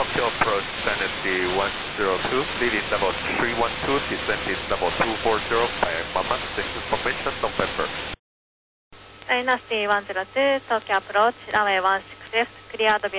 Tokyo approach, Sanity 102, leading level 312, descending level 240, by Mama, this is formation November. Dynasty 102, Tokyo approach, runway 16 left, cleared